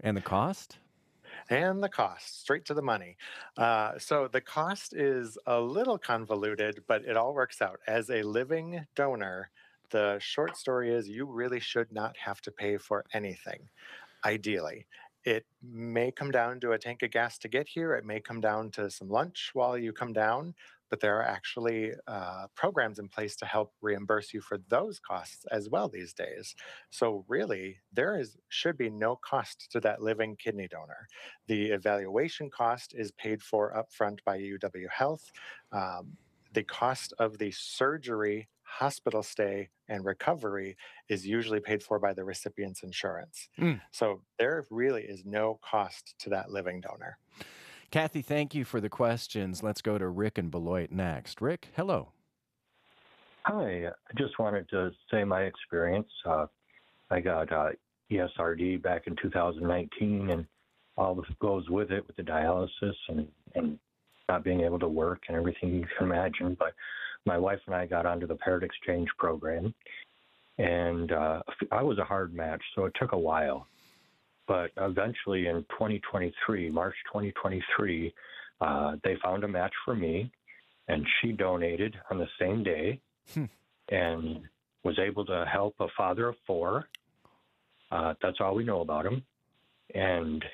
And the cost? And the cost, straight to the money. So the cost is a little convoluted, but it all works out. As a living donor, the short story is you really should not have to pay for anything. Ideally, it may come down to a tank of gas to get here. It may come down to some lunch while you come down, but there are actually programs in place to help reimburse you for those costs as well these days. So really, there is should be no cost to that living kidney donor. The evaluation cost is paid for upfront by UW Health. Um, the cost of the surgery, hospital stay, and recovery is usually paid for by the recipient's insurance. Mm. So there really is no cost to that living donor. Kathy, thank you for the questions. Let's go to Rick and Beloit next. Rick, hello. Hi, I just wanted to say my experience. I got ESRD back in 2019, and all that goes with it, with the dialysis and not being able to work and everything you can imagine. But my wife and I got onto the Paired Exchange program, and I was a hard match, so it took a while. But eventually in 2023, March 2023, they found a match for me, and she donated on the same day Hmm. and was able to help a father of four. That's all we know about him. And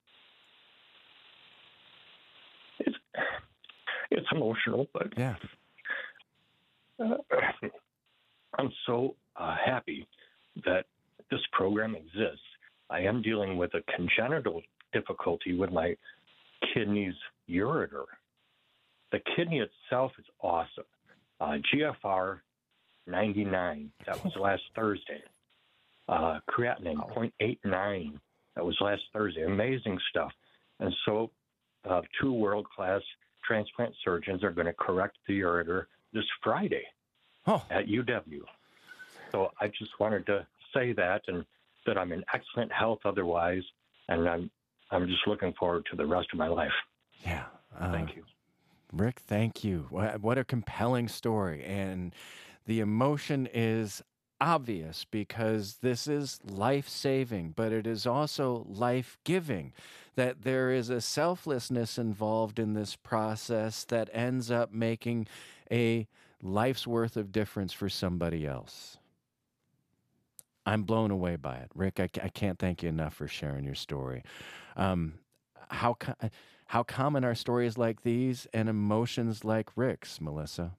it's, it's emotional, but Yeah. uh, I'm so happy that this program exists. I am dealing with a congenital difficulty with my kidney's ureter. The kidney itself is awesome. GFR 99, that was last Thursday. Creatinine 0.89, that was last Thursday. Amazing stuff. And so two world-class transplant surgeons are going to correct the ureter this Friday Oh, at UW. So I just wanted to say that, and that I'm in excellent health otherwise, and I'm just looking forward to the rest of my life. yeah. Thank you. Rick, thank you. What a compelling story. And the emotion is obvious because this is life saving, but it is also life giving. That there is a selflessness involved in this process that ends up making a life's worth of difference for somebody else. I'm blown away by it. Rick, I can't thank you enough for sharing your story. Um, how, co- how common are stories like these and emotions like Rick's, Melissa?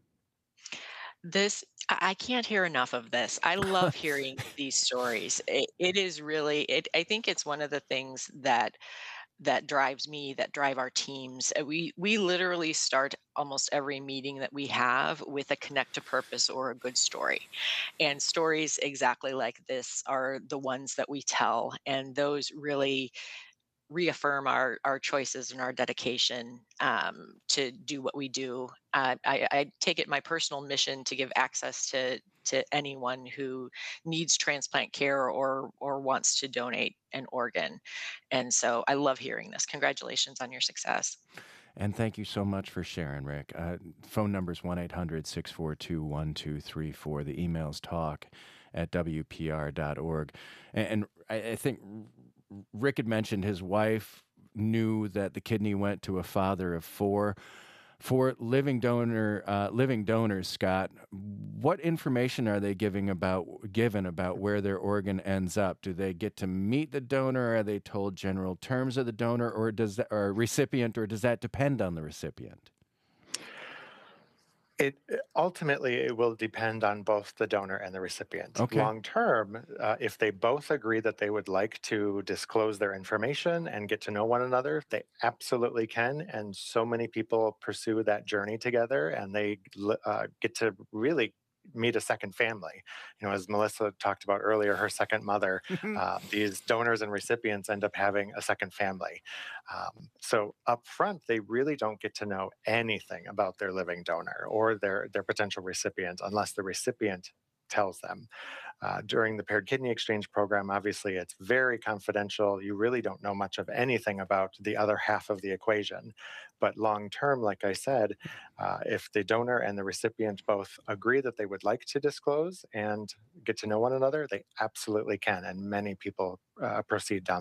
I can't hear enough of this. I love hearing these stories. It is really I think it's one of the things that drives me, that drive our teams. We literally start almost every meeting that we have with a connect to purpose or a good story. And stories exactly like this are the ones that we tell, and those really reaffirm our choices and our dedication to do what we do. I take it my personal mission to give access to anyone who needs transplant care or wants to donate an organ. And so I love hearing this. Congratulations on your success. And thank you so much for sharing, Rick. Phone number is 1-800-642-1234. The email's talk at WPR.org. And I think Rick had mentioned his wife knew that the kidney went to a father of four. For living donors, Scott, what information are they given about where their organ ends up? Do they get to meet the donor? Are they told general terms of the donor, or recipient, or does that depend on the recipient? It ultimately it will depend on both the donor and the recipient. Okay. Long term, if they both agree that they would like to disclose their information and get to know one another, they absolutely can. And so many people pursue that journey together, and they get to really meet a second family. As Melissa talked about earlier, her second mother. These donors and recipients end up having a second family. So up front, they really don't get to know anything about their living donor or their potential recipient unless the recipient tells them. During the paired kidney exchange program, obviously it's very confidential. You really don't know much of anything about the other half of the equation. But long term, like I said, if the donor and the recipient both agree that they would like to disclose and get to know one another, they absolutely can. And many people proceed down